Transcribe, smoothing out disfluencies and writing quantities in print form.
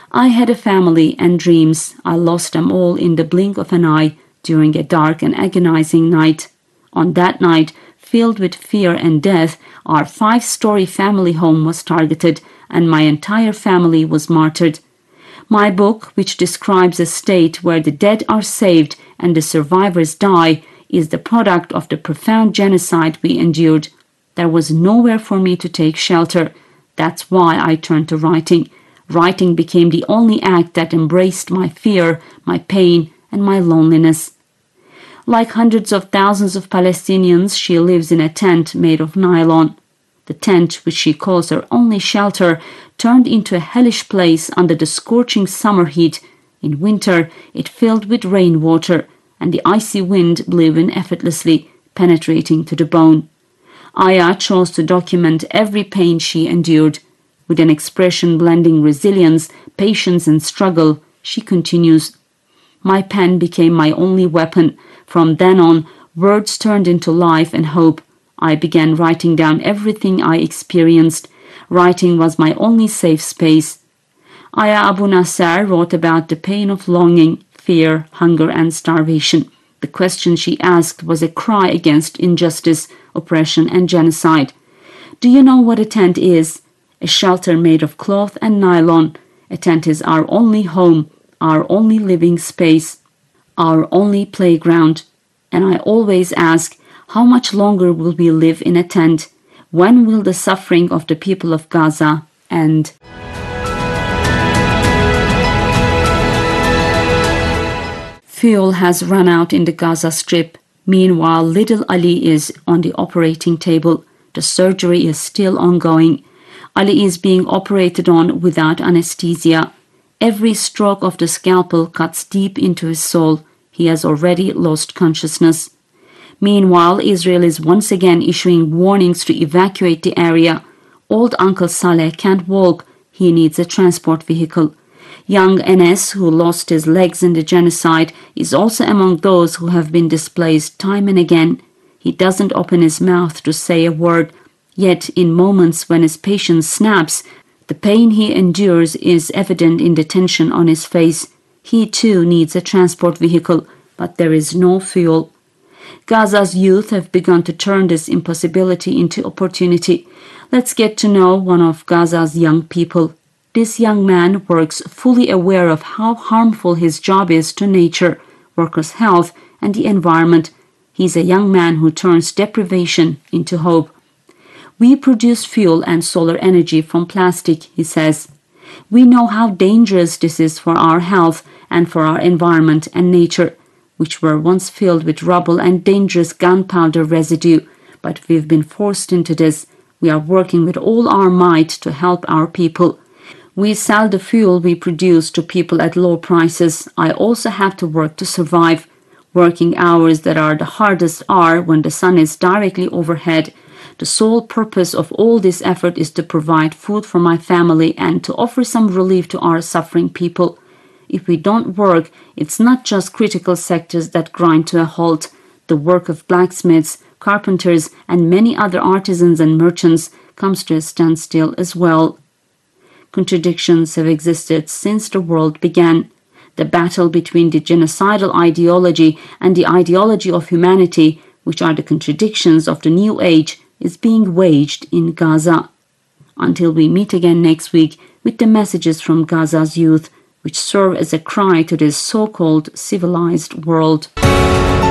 I had a family and dreams. I lost them all in the blink of an eye during a dark and agonizing night. On that night, filled with fear and death, our 5-story family home was targeted and my entire family was martyred. My book, which describes a state where the dead are saved and the survivors die, is the product of the profound genocide we endured. There was nowhere for me to take shelter. That's why I turned to writing. Writing became the only act that embraced my fear, my pain, and my loneliness. Like hundreds of thousands of Palestinians, she lives in a tent made of nylon. The tent, which she calls her only shelter, turned into a hellish place under the scorching summer heat. In winter, it filled with rainwater, and the icy wind blew in effortlessly, penetrating to the bone. Aya chose to document every pain she endured. With an expression blending resilience, patience, and struggle, she continues, "My pen became my only weapon. From then on, words turned into life and hope. I began writing down everything I experienced. Writing was my only safe space." Aya Abu Nasser wrote about the pain of longing, fear, hunger, and starvation. The question she asked was a cry against injustice, oppression, and genocide. Do you know what a tent is? A shelter made of cloth and nylon. A tent is our only home, our only living space, our only playground. And I always ask, how much longer will we live in a tent? When will the suffering of the people of Gaza end? Fuel has run out in the Gaza Strip. Meanwhile, little Ali is on the operating table. The surgery is still ongoing. Ali is being operated on without anesthesia. Every stroke of the scalpel cuts deep into his soul. He has already lost consciousness. Meanwhile, Israel is once again issuing warnings to evacuate the area. Old Uncle Saleh can't walk. He needs a transport vehicle. Young Enes, who lost his legs in the genocide, is also among those who have been displaced time and again. He doesn't open his mouth to say a word. Yet, in moments when his patience snaps, the pain he endures is evident in the tension on his face. He too needs a transport vehicle, but there is no fuel. Gaza's youth have begun to turn this impossibility into opportunity. Let's get to know one of Gaza's young people. This young man works fully aware of how harmful his job is to nature, workers' health, and the environment. He's a young man who turns deprivation into hope. "We produce fuel and solar energy from plastic," he says. "We know how dangerous this is for our health and for our environment and nature, which were once filled with rubble and dangerous gunpowder residue. But we've been forced into this. We are working with all our might to help our people. We sell the fuel we produce to people at low prices. I also have to work to survive. Working hours that are the hardest are when the sun is directly overhead. The sole purpose of all this effort is to provide food for my family and to offer some relief to our suffering people. If we don't work, it's not just critical sectors that grind to a halt. The work of blacksmiths, carpenters, and many other artisans and merchants comes to a standstill as well." Contradictions have existed since the world began. The battle between the genocidal ideology and the ideology of humanity, which are the contradictions of the new age, is being waged in Gaza. Until we meet again next week with the messages from Gaza's youth, which serve as a cry to this so-called civilized world.